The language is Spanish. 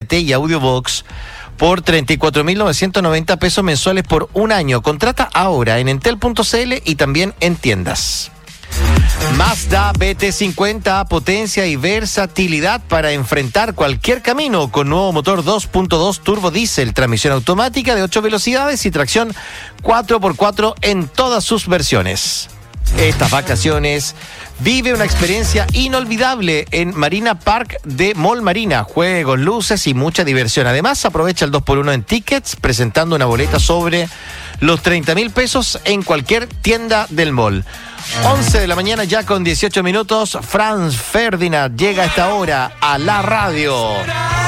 TDT y Audiobox por 34.990 pesos mensuales por un año. Contrata ahora en entel.cl y también en tiendas. Mazda BT50, potencia y versatilidad para enfrentar cualquier camino con nuevo motor 2.2 turbo diésel, transmisión automática de 8 velocidades y tracción 4x4 en todas sus versiones. Estas vacaciones vive una experiencia inolvidable en Marina Park de Mall Marina. Juegos, luces y mucha diversión. Además, aprovecha el 2x1 en tickets presentando una boleta sobre los 30.000 pesos en cualquier tienda del mall. 11 de la mañana ya con 18 minutos. Franz Ferdinand llega a esta hora a la radio.